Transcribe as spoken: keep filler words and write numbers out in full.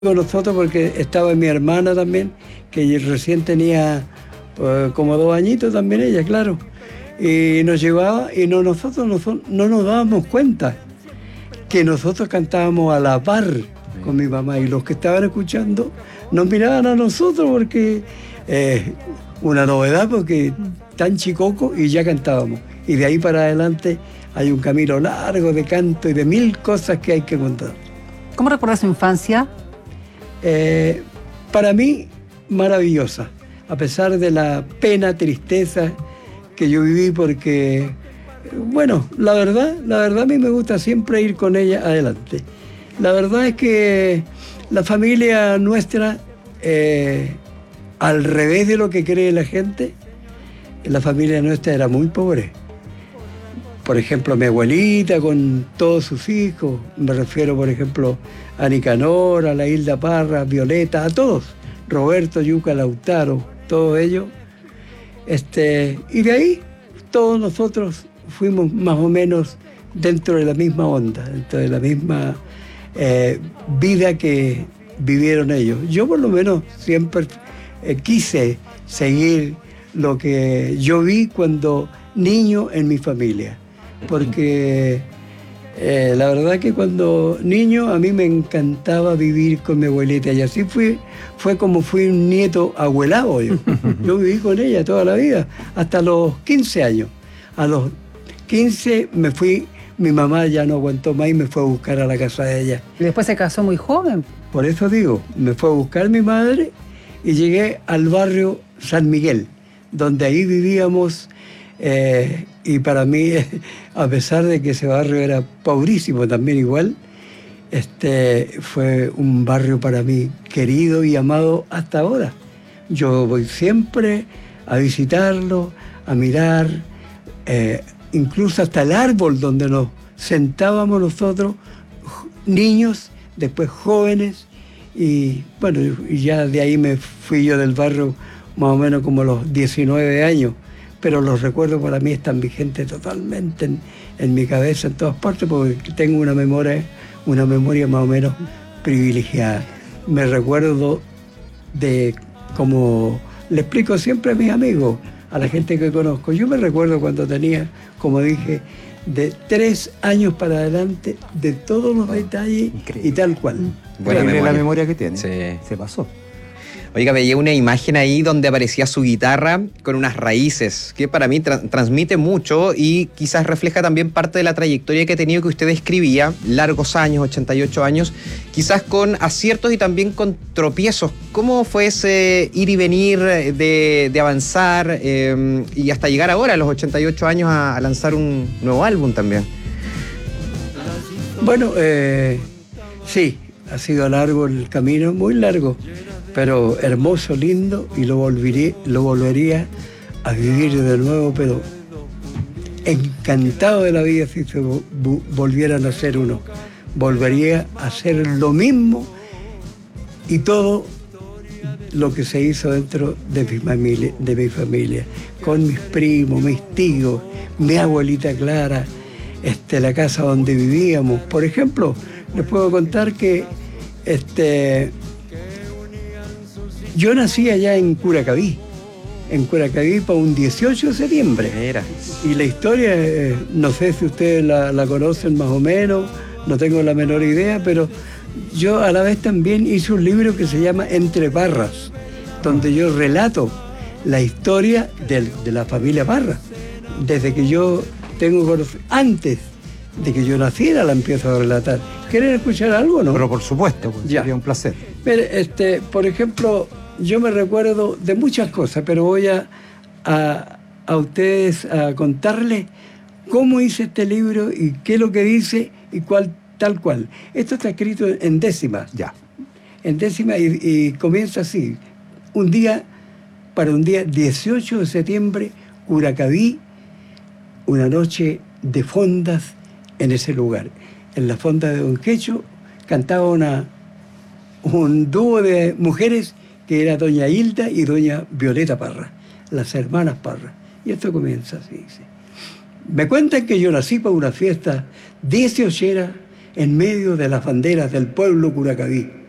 con nosotros porque estaba mi hermana también, que recién tenía uh, como dos añitos también ella, claro. Y nos llevaba y no, nosotros no, no nos dábamos cuenta que nosotros cantábamos a la par con mi mamá, y los que estaban escuchando nos miraban a nosotros porque eh, una novedad, porque tan chicoco y ya cantábamos. Y de ahí para adelante hay un camino largo de canto y de mil cosas que hay que contar. ¿Cómo recuerdas su infancia? Eh, para mí, maravillosa, a pesar de la pena, tristeza que yo viví, porque, bueno, la verdad, la verdad a mí me gusta siempre ir con ella adelante. La verdad es que la familia nuestra, eh, al revés de lo que cree la gente, la familia nuestra era muy pobre. Por ejemplo, mi abuelita con todos sus hijos, me refiero, por ejemplo, a Nicanor, a la Hilda Parra, Violeta, a todos, Roberto, Yuca, Lautaro, todos ellos. Este, y de ahí todos nosotros fuimos más o menos dentro de la misma onda, dentro de la misma eh, vida que vivieron ellos. Yo por lo menos siempre eh, quise seguir lo que yo vi cuando niño en mi familia. Porque eh, la verdad que cuando niño a mí me encantaba vivir con mi abuelita, y así fui, fue como fui un nieto abuelado yo. Yo viví con ella toda la vida, hasta los quince años. A los quince me fui, mi mamá ya no aguantó más y me fue a buscar a la casa de ella. Y después se casó muy joven. Por eso digo, me fue a buscar mi madre y llegué al barrio San Miguel, donde ahí vivíamos. Eh, y para mí, a pesar de que ese barrio era pobrísimo también igual, este, fue un barrio para mí querido y amado hasta ahora. Yo voy siempre a visitarlo, a mirar, eh, incluso hasta el árbol donde nos sentábamos nosotros, niños, después jóvenes, y bueno, y ya de ahí me fui yo del barrio más o menos como los diecinueve años. Pero los recuerdos para mí están vigentes totalmente en, en mi cabeza, en todas partes, porque tengo una memoria, una memoria más o menos privilegiada. Me recuerdo de, como le explico siempre a mis amigos, a la gente que conozco, yo me recuerdo cuando tenía, como dije, de tres años para adelante, de todos los detalles. Increíble. Y tal cual. Buena memoria. La memoria que tiene. Sí. Se pasó. Oiga, veía una imagen ahí donde aparecía su guitarra con unas raíces, que para mí tra- transmite mucho y quizás refleja también parte de la trayectoria que ha tenido, que usted describía, largos años, ochenta y ocho años, quizás con aciertos y también con tropiezos. ¿Cómo fue ese ir y venir de, de avanzar eh, y hasta llegar ahora, a los ochenta y ocho años, a, a lanzar un nuevo álbum también? Bueno, eh, sí, ha sido largo el camino, muy largo, pero hermoso, lindo, y lo volvería, lo volvería a vivir de nuevo, pero encantado de la vida si se volvieran a hacer uno. Volvería a hacer lo mismo y todo lo que se hizo dentro de mi familia, de mi familia, con mis primos, mis tíos, mi abuelita Clara, este, la casa donde vivíamos. Por ejemplo, les puedo contar que este, yo nací allá en Curacaví, en Curacaví para un dieciocho de septiembre. Mira. Y la historia, eh, no sé si ustedes la, la conocen más o menos, no tengo la menor idea, pero yo a la vez también hice un libro que se llama Entre Parras, donde yo relato la historia de, de la familia Parra. Desde que yo tengo conocimiento, antes de que yo naciera la empiezo a relatar. ¿Quieren escuchar algo, no? Pero por supuesto, pues, Ya. sería un placer. Mire, este, por ejemplo, yo me recuerdo de muchas cosas, pero voy a, a, a ustedes a contarles cómo hice este libro y qué es lo que dice y cuál, tal cual. Esto está escrito en décimas. Ya. En décimas y, y comienza así. Un día, para un día dieciocho de septiembre, Curacaví, una noche de fondas en ese lugar. En la fonda de Don Quecho cantaba una, un dúo de mujeres que era doña Hilda y doña Violeta Parra, las hermanas Parra. Y esto comienza así, dice. Me cuentan que yo nací para una fiesta dieciochera en medio de las banderas del pueblo Curacaví.